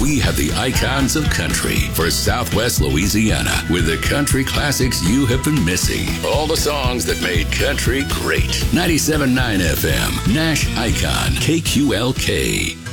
We have the icons of country for Southwest Louisiana with the country classics you have been missing. All the songs that made country great. 97.9 FM, Nash Icon, KQLK.